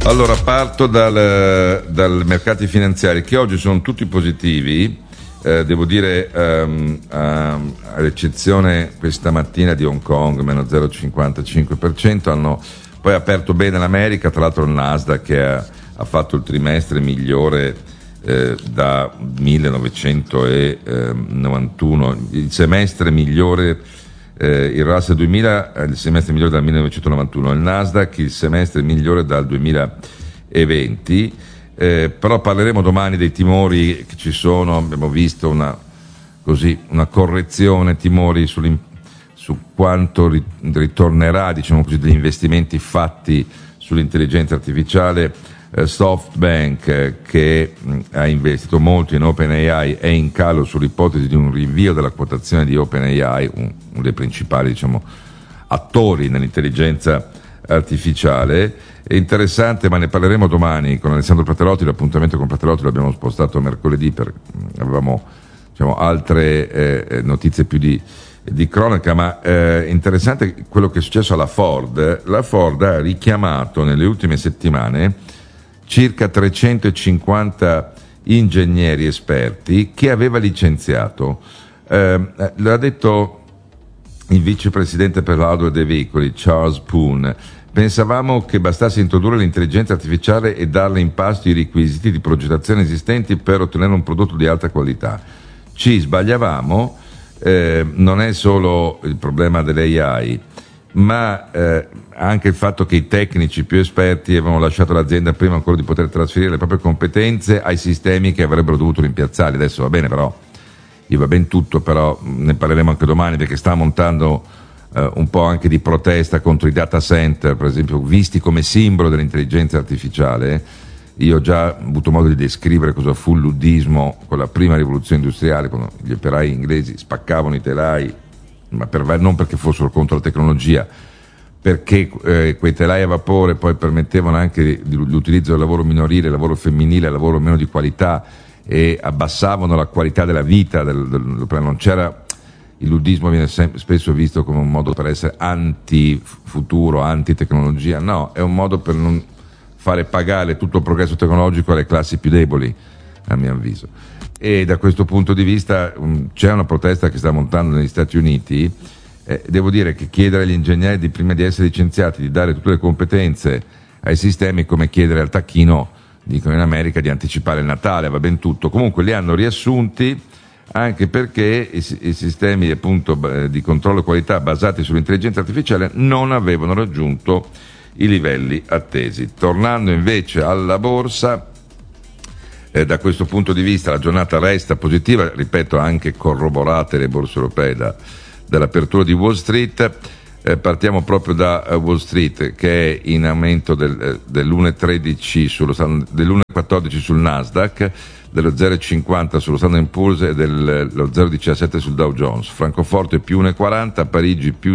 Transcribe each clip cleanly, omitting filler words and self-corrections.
Allora, parto dal mercati finanziari, che oggi sono tutti positivi, devo dire, all'eccezione questa mattina di Hong Kong, meno 0,55%, hanno poi aperto bene l'America, tra l'altro il Nasdaq che ha fatto il trimestre migliore da 1991, il semestre migliore, il Russell 2000 il semestre migliore dal 1991, il Nasdaq il semestre migliore dal 2020, però parleremo domani dei timori che ci sono. Abbiamo visto una correzione, timori su quanto ritornerà, diciamo così, degli investimenti fatti sull'intelligenza artificiale. SoftBank, che ha investito molto in OpenAI, è in calo sull'ipotesi di un rinvio della quotazione di OpenAI, uno dei principali, diciamo, attori nell'intelligenza artificiale. È interessante, ma ne parleremo domani con Alessandro Praterotti. L'appuntamento con Praterotti l'abbiamo spostato a mercoledì, perché avevamo, diciamo, altre notizie più di cronaca, ma interessante quello che è successo alla Ford. La Ford ha richiamato nelle ultime settimane circa 350 ingegneri esperti che aveva licenziato. L'ha detto il vicepresidente per l'hardware dei veicoli, Charles Poon. Pensavamo che bastasse introdurre l'intelligenza artificiale e darle in pasto i requisiti di progettazione esistenti per ottenere un prodotto di alta qualità. Ci sbagliavamo, non è solo il problema dell'AI, ma anche il fatto che i tecnici più esperti avevano lasciato l'azienda prima ancora di poter trasferire le proprie competenze ai sistemi che avrebbero dovuto rimpiazzarli. Adesso va bene, però gli va ben tutto, però ne parleremo anche domani, perché sta montando un po' anche di protesta contro i data center, per esempio, visti come simbolo dell'intelligenza artificiale. Io ho già avuto modo di descrivere cosa fu il luddismo con la prima rivoluzione industriale, quando gli operai inglesi spaccavano i telai, ma non perché fossero contro la tecnologia, perché quei telai a vapore poi permettevano anche l'utilizzo del lavoro minorile, lavoro femminile, lavoro meno di qualità, e abbassavano la qualità della vita non c'era. Il luddismo viene spesso visto come un modo per essere anti-futuro, anti-tecnologia. No, è un modo per non fare pagare tutto il progresso tecnologico alle classi più deboli, a mio avviso. E da questo punto di vista c'è una protesta che sta montando negli Stati Uniti. Devo dire che chiedere agli ingegneri prima di essere licenziati di dare tutte le competenze ai sistemi è come chiedere al tacchino, dicono in America, di anticipare il Natale. Va ben tutto. Comunque li hanno riassunti, anche perché i sistemi, appunto, di controllo qualità basati sull'intelligenza artificiale non avevano raggiunto i livelli attesi. Tornando invece alla borsa, da questo punto di vista la giornata resta positiva, ripeto, anche corroborate le borse europee dall'apertura di Wall Street. Partiamo proprio da Wall Street, che è in aumento dell'1,13 dell'1,14 sul Nasdaq, dello 0,50 sullo Standard & Poor's e dello 0,17 sul Dow Jones. Francoforte più 1,40, Parigi più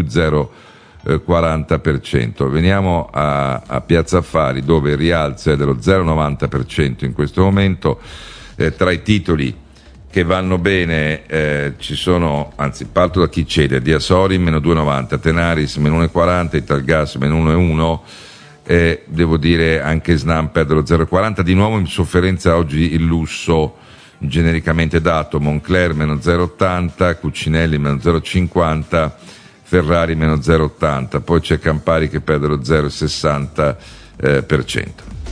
0,40%. Veniamo a Piazza Affari, dove il rialzo è dello 0,90% in questo momento. Tra i titoli che vanno bene ci sono, anzi parto da chi cede: Diasori meno 2,90, Tenaris meno 1,40, Italgas meno 1,1, devo dire anche Snam perde lo 0,40. Di nuovo in sofferenza oggi il lusso genericamente dato: Moncler meno 0,80, Cucinelli meno 0,50, Ferrari meno 0,80, poi c'è Campari che perde lo 0,60%.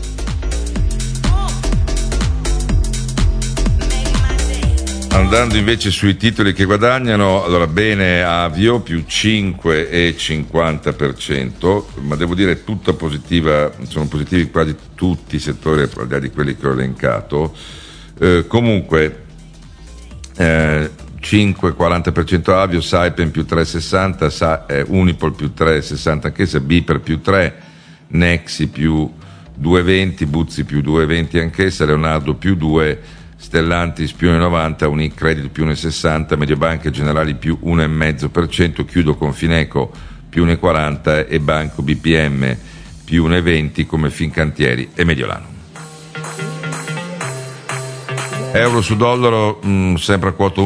Andando invece sui titoli che guadagnano, allora bene Avio più 5,50%, ma devo dire tutta positiva, sono positivi quasi tutti i settori, al di là di quelli che ho elencato. Comunque 5,40% Avio, Saipem più 3,60, Unipol più 3,60 anch'essa, Biper più 3, Nexi più 2,20, Buzzi più 2,20 anch'essa, Leonardo più 2, Stellantis più 1,90, Unicredit più 1,60, Mediobanca Generali più 1,5%, chiudo con Fineco più 1,40 e Banco BPM più 1,20 come Fincantieri e Mediolano. Euro su dollaro sempre a quota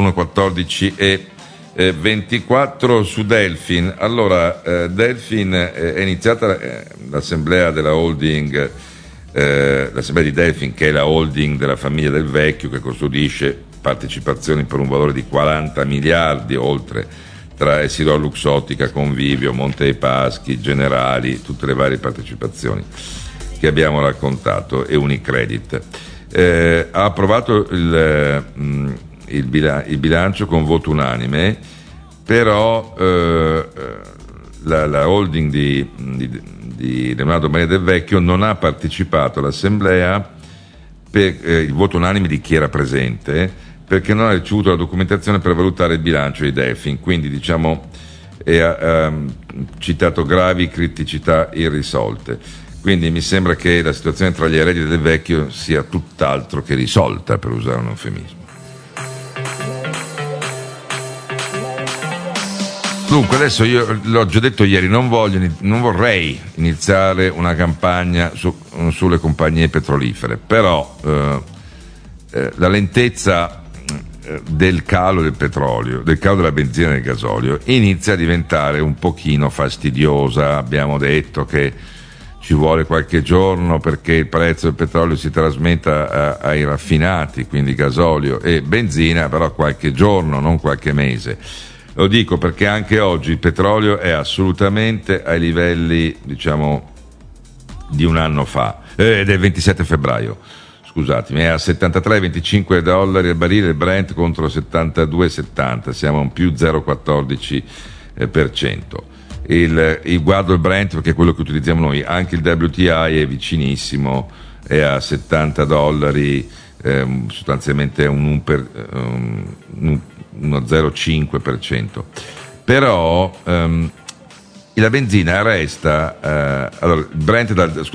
1,14,24 su Delfin. Allora, Delfin è iniziata l'assemblea della holding l'assemblea di Delfin, che è la holding della famiglia Del Vecchio, che custodisce partecipazioni per un valore di 40 miliardi oltre, tra Essilor Luxottica, Convivio, Monte dei Paschi, Generali, tutte le varie partecipazioni che abbiamo raccontato, e Unicredit. Ha approvato il bilancio con voto unanime, però la holding di Leonardo Maria Del Vecchio non ha partecipato all'assemblea per il voto unanime di chi era presente, perché non ha ricevuto la documentazione per valutare il bilancio di Delfin, quindi diciamo ha citato gravi criticità irrisolte. Quindi mi sembra che la situazione tra gli eredi del Vecchio sia tutt'altro che risolta, per usare un eufemismo. Dunque, adesso io l'ho già detto ieri, non vorrei iniziare una campagna sulle compagnie petrolifere, però la lentezza del calo del petrolio, del calo della benzina e del gasolio inizia a diventare un pochino fastidiosa. Abbiamo detto che ci vuole qualche giorno perché il prezzo del petrolio si trasmetta ai raffinati, quindi gasolio e benzina, però qualche giorno, non qualche mese. Lo dico perché anche oggi il petrolio è assolutamente ai livelli, diciamo, di un anno fa, del 27 febbraio. Scusatemi, è a $73,25 al barile il Brent contro $72,70, siamo a un più 0,14%. Guardo il Brent perché è quello che utilizziamo noi, anche il WTI è vicinissimo, è a $70, sostanzialmente uno 0,5%. Però la benzina resta, allora il Brent dal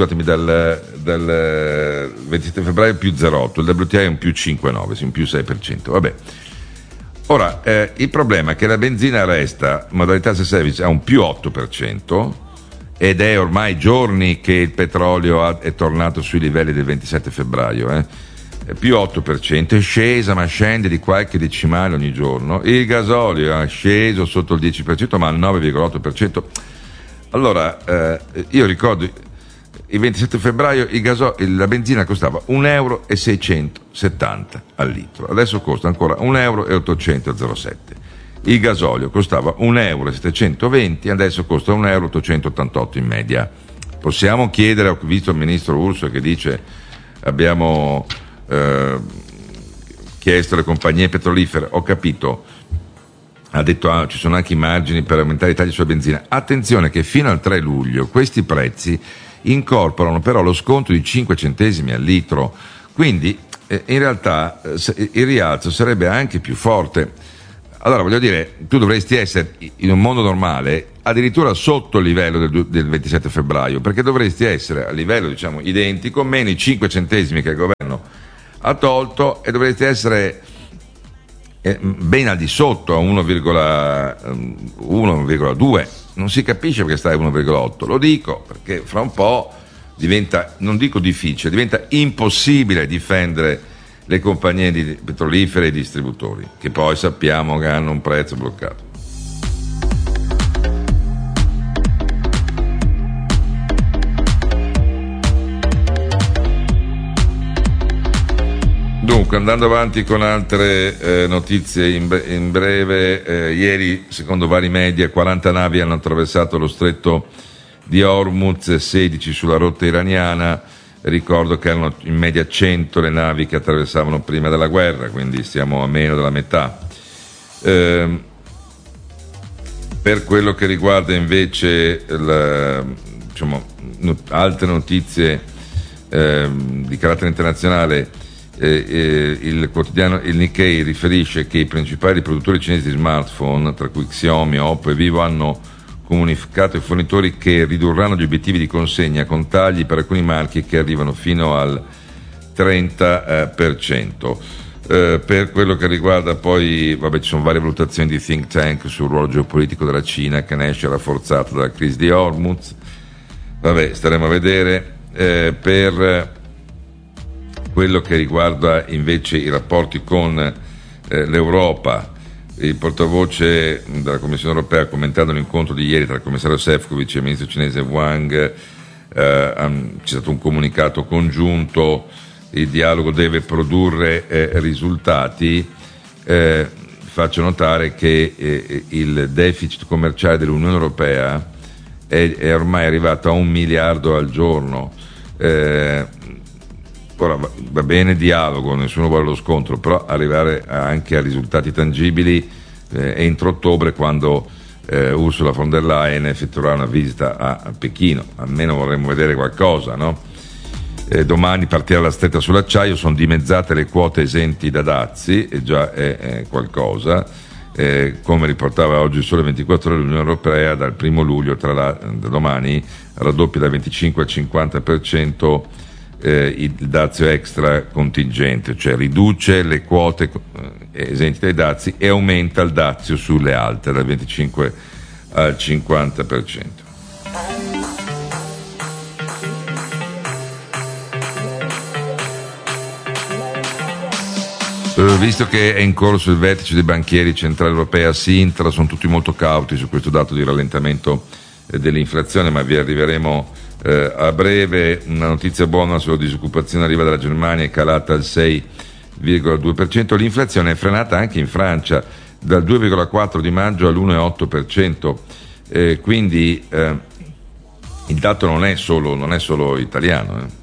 27 febbraio più 0,8, il WTI è un più 5,9, sì, un più 6%. Vabbè. Ora, il problema è che la benzina resta, modalità self-service, a un più 8%, ed è ormai giorni che il petrolio è tornato sui livelli del 27 febbraio, più 8%, è scesa ma scende di qualche decimale ogni giorno. Il gasolio è sceso sotto il 10%, ma al 9,8%. Allora, io ricordo il 27 febbraio la benzina costava €1,670 al litro, adesso costa ancora €1,807. Il gasolio costava €1,720, adesso costa €1,888 in media. Possiamo chiedere, ho visto il ministro Urso che dice abbiamo chiesto alle compagnie petrolifere, ho capito, ha detto ci sono anche i margini per aumentare i tagli sulla benzina. Attenzione che fino al 3 luglio questi prezzi incorporano però lo sconto di 5 centesimi al litro, quindi in realtà il rialzo sarebbe anche più forte. Allora voglio dire, tu dovresti essere in un mondo normale addirittura sotto il livello del 27 febbraio, perché dovresti essere a livello, diciamo, identico, meno i 5 centesimi che il governo ha tolto, e dovresti essere ben al di sotto, a 1,2. Non si capisce perché stai a 1,8. Lo dico perché fra un po' diventa, non dico difficile, diventa impossibile difendere le compagnie petrolifere e i distributori, che poi sappiamo che hanno un prezzo bloccato. Dunque, andando avanti con altre notizie in breve, ieri, secondo vari media, 40 navi hanno attraversato lo stretto di Hormuz, 16 sulla rotta iraniana. Ricordo che erano in media 100 le navi che attraversavano prima della guerra, quindi stiamo a meno della metà. Per quello che riguarda invece altre notizie di carattere internazionale, il quotidiano il Nikkei riferisce che i principali produttori cinesi di smartphone, tra cui Xiaomi, Oppo e Vivo, hanno comunicato ai fornitori che ridurranno gli obiettivi di consegna con tagli per alcuni marchi che arrivano fino al 30%. Per quello che riguarda poi, ci sono varie valutazioni di think tank sul ruolo geopolitico della Cina, che ne esce rafforzato dalla crisi di Hormuz. Staremo a vedere. Per quello che riguarda invece i rapporti con l'Europa, il portavoce della Commissione europea, commentando l'incontro di ieri tra il commissario Šefčovič e il ministro cinese Wang, c'è stato un comunicato congiunto, il dialogo deve produrre risultati. Faccio notare che il deficit commerciale dell'Unione Europea è ormai arrivato a 1 miliardo al giorno. Ora va bene dialogo, nessuno vuole lo scontro, però arrivare anche a risultati tangibili entro ottobre, quando Ursula von der Leyen effettuerà una visita a Pechino. Almeno vorremmo vedere qualcosa, no? Domani partirà la stretta sull'acciaio, sono dimezzate le quote esenti da dazi, e già è qualcosa. Come riportava oggi il Sole 24 Ore, l'Unione Europea dal 1 luglio, da domani, raddoppia dal 25 al 50% il dazio extra contingente, cioè riduce le quote esenti dai dazi e aumenta il dazio sulle alte dal 25 al 50%. Visto che è in corso il vertice dei banchieri centrali europei a Sintra, sono tutti molto cauti su questo dato di rallentamento dell'inflazione, ma vi arriveremo a breve. Una notizia buona sulla disoccupazione arriva dalla Germania, è calata al 6,2%. L'inflazione è frenata anche in Francia, dal 2,4% di maggio all'1,8%. Quindi il dato non è solo italiano.